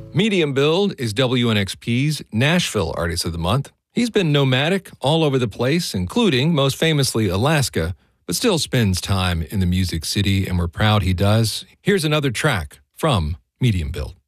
Medium Build is WNXP's Nashville Artist of the Month. He's been nomadic all over the place, including, most famously, Alaska, but still spends time in the Music City, and we're proud he does. Here's another track from Medium Build.